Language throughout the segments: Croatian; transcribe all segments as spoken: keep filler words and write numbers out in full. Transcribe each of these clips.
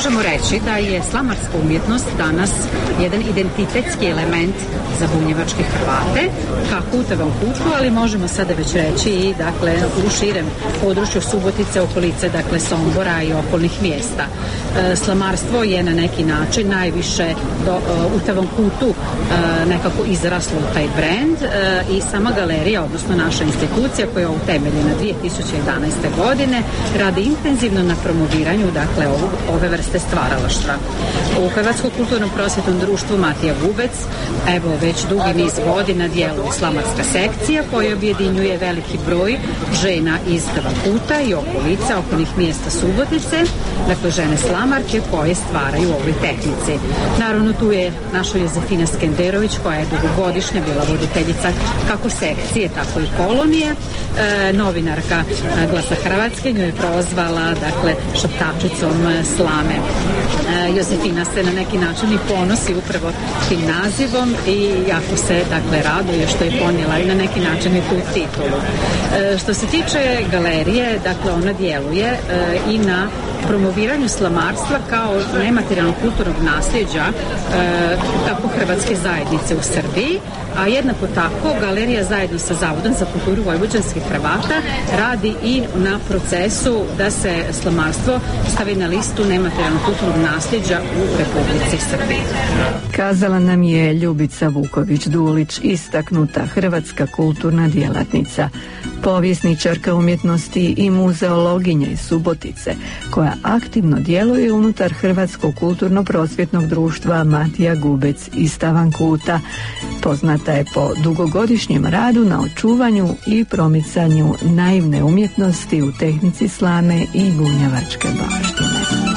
možemo reći da je slamarska umjetnost danas jedan identitetski element za bunjevačke Hrvate, kako u Tavan Kutu, ali možemo sada već reći i dakle u širem području Subotice, okolice, dakle Sombora i okolnih mjesta. E, slamarstvo je na neki način najviše do, u Tavan Kutu e, nekako izraslo u taj brend e, i sama galerija, odnosno naša institucija koja je utemeljena dvije tisuće jedanaeste. godine, radi intenzivno na promoviranju dakle ovu, ove vrste stvaralaštva. U Hrvatsko kulturnom prosvjetnom društvu Matija Gubec evo već dugi niz godina djeluje slamarska sekcija koja objedinjuje veliki broj žena iz Tavan Kuta i okolica, okolnih mjesta Subotice, dakle žene slamarke koje stvaraju u ovoj tehnici. Naravno tu je naša Jozefina Skenderović koja je dugogodišnja bila voditeljica kako sekcije, tako i kolonije, e, novinarka Glasa Hrvatske, nju je prozvala dakle šaptačicom slame. E, Jozefina se na neki način i ponosi upravo tim nazivom i jako se dakle raduje što je ponijela i na neki način i tu titulu. E, što se tiče galerije, dakle ona djeluje e, i na promoviranju slamarstva kao nematerijalnog kulturnog nasljeđa e, kako hrvatske zajednice u Srbiji, a jednako tako galerija zajedno sa Zavodom za kulturu vojvođanskih Hrvata radi i na procesu da se slamarstvo stavi na listu nematerijalnog kulturnog nasljeđa u Republici Srbiji. Kazala nam je Ljubica Vuković-Dulić, istaknuta hrvatska kulturna djelatnica, povjesničarka umjetnosti i muzeologinja iz Subotice, koja aktivno djeluje unutar Hrvatskog kulturno-prosvjetnog društva Matija Gubec iz Tavan Kuta. Poznata je po dugogodišnjem radu na očuvanju i promicanju naivne umjetnosti u tehnici slame i bunjevačke baštine.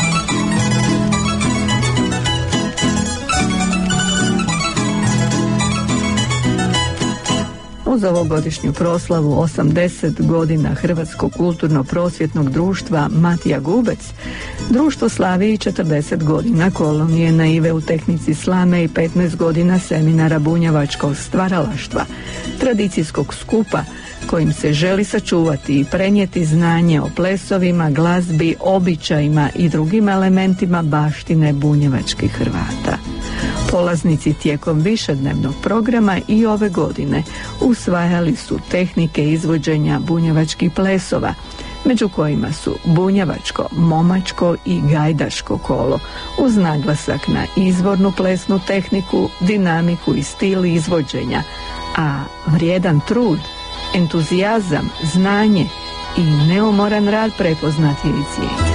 Uz ovogodišnju proslavu osamdeset godina Hrvatskog kulturno-prosvjetnog društva Matija Gubec, društvo slavi i četrdeset godina kolonije naive u tehnici slame i petnaest godina seminara bunjevačkog stvaralaštva, tradicijskog skupa kojim se želi sačuvati i prenijeti znanje o plesovima, glazbi, običajima i drugim elementima baštine bunjevačkih Hrvata. Polaznici tijekom višednevnog programa i ove godine usvajali su tehnike izvođenja bunjevačkih plesova, među kojima su bunjevačko, momačko i gajdaško kolo, uz naglasak na izvornu plesnu tehniku, dinamiku i stil izvođenja, a vrijedan trud, entuzijazam, znanje i neumoran rad prepoznat je i cijenjen.